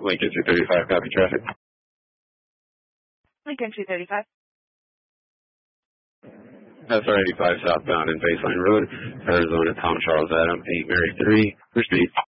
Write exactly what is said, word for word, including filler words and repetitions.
Lincoln two thirty-five, copy traffic. Lincoln two thirty-five. That's R eighty-five southbound in Baseline Road, Arizona, Tom Charles Adam, eight Mary three, for speed.